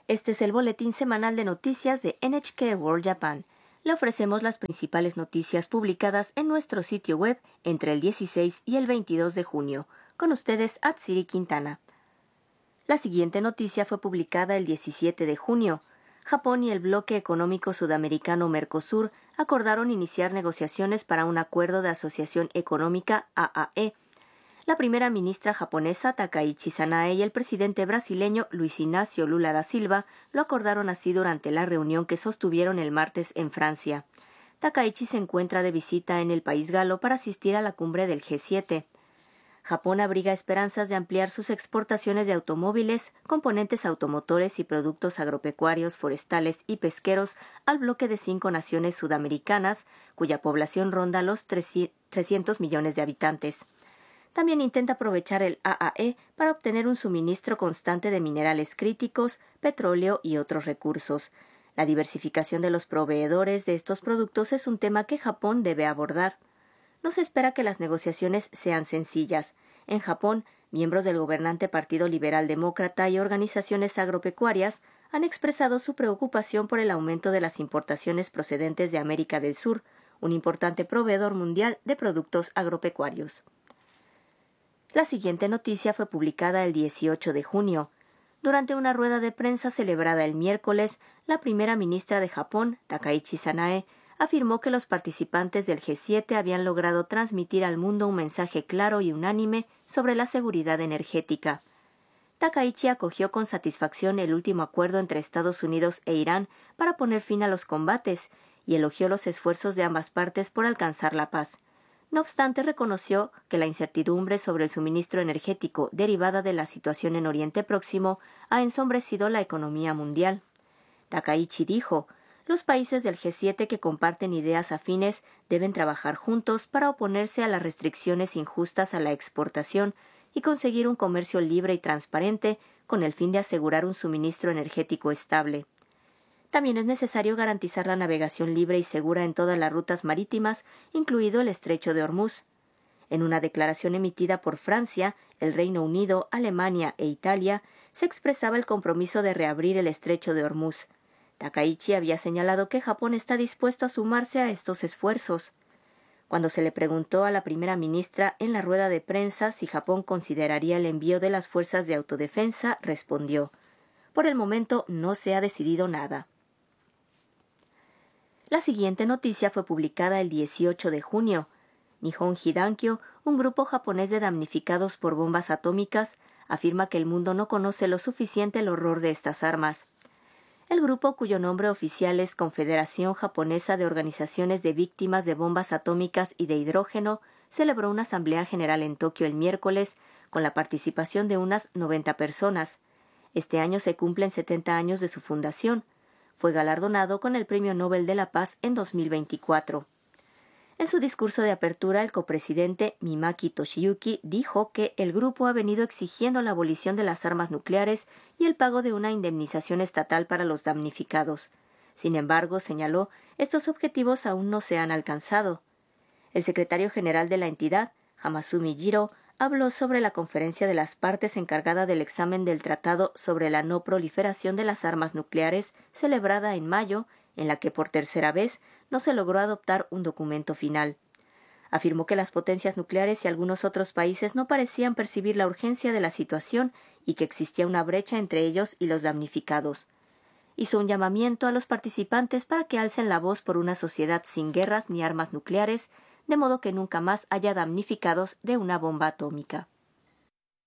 Este es el boletín semanal de noticias de NHK World Japan. Le ofrecemos las principales noticias publicadas en nuestro sitio web entre el 16 y el 22 de junio. Con ustedes, Atsiri Quintana. La siguiente noticia fue publicada el 17 de junio. Japón y el bloque económico sudamericano Mercosur acordaron iniciar negociaciones para un acuerdo de asociación económica AAE. La primera ministra japonesa Takaichi Sanae y el presidente brasileño Luis Ignacio Lula da Silva lo acordaron así durante la reunión que sostuvieron el martes en Francia. Takaichi se encuentra de visita en el país galo para asistir a la cumbre del G7. Japón abriga esperanzas de ampliar sus exportaciones de automóviles, componentes automotores y productos agropecuarios, forestales y pesqueros al bloque de 5 naciones sudamericanas, cuya población ronda los 300 millones de habitantes. También intenta aprovechar el AAE para obtener un suministro constante de minerales críticos, petróleo y otros recursos. La diversificación de los proveedores de estos productos es un tema que Japón debe abordar. No se espera que las negociaciones sean sencillas. En Japón, miembros del gobernante Partido Liberal Demócrata y organizaciones agropecuarias han expresado su preocupación por el aumento de las importaciones procedentes de América del Sur, un importante proveedor mundial de productos agropecuarios. La siguiente noticia fue publicada el 18 de junio. Durante una rueda de prensa celebrada el miércoles, la primera ministra de Japón, Takaichi Sanae, afirmó que los participantes del G7 habían logrado transmitir al mundo un mensaje claro y unánime sobre la seguridad energética. Takaichi acogió con satisfacción el último acuerdo entre Estados Unidos e Irán para poner fin a los combates y elogió los esfuerzos de ambas partes por alcanzar la paz. No obstante, reconoció que la incertidumbre sobre el suministro energético derivada de la situación en Oriente Próximo ha ensombrecido la economía mundial. Takaichi dijo: los países del G7 que comparten ideas afines deben trabajar juntos para oponerse a las restricciones injustas a la exportación y conseguir un comercio libre y transparente con el fin de asegurar un suministro energético estable. También es necesario garantizar la navegación libre y segura en todas las rutas marítimas, incluido el Estrecho de Hormuz. En una declaración emitida por Francia, el Reino Unido, Alemania e Italia, se expresaba el compromiso de reabrir el Estrecho de Hormuz. Takaichi había señalado que Japón está dispuesto a sumarse a estos esfuerzos. Cuando se le preguntó a la primera ministra en la rueda de prensa si Japón consideraría el envío de las fuerzas de autodefensa, respondió: «Por el momento no se ha decidido nada». La siguiente noticia fue publicada el 18 de junio. Nihon Hidankyo, un grupo japonés de damnificados por bombas atómicas, afirma que el mundo no conoce lo suficiente el horror de estas armas. El grupo, cuyo nombre oficial es Confederación Japonesa de Organizaciones de Víctimas de Bombas Atómicas y de Hidrógeno, celebró una asamblea general en Tokio el miércoles con la participación de unas 90 personas. Este año se cumplen 70 años de su fundación. Fue galardonado con el Premio Nobel de la Paz en 2024. En su discurso de apertura, el copresidente Mimaki Toshiyuki dijo que el grupo ha venido exigiendo la abolición de las armas nucleares y el pago de una indemnización estatal para los damnificados. Sin embargo, señaló, estos objetivos aún no se han alcanzado. El secretario general de la entidad, Hamasumi Jiro, habló sobre la conferencia de las partes encargada del examen del Tratado sobre la no proliferación de las armas nucleares, celebrada en mayo, en la que por tercera vez no se logró adoptar un documento final. Afirmó que las potencias nucleares y algunos otros países no parecían percibir la urgencia de la situación y que existía una brecha entre ellos y los damnificados. Hizo un llamamiento a los participantes para que alcen la voz por una sociedad sin guerras ni armas nucleares, de modo que nunca más haya damnificados de una bomba atómica.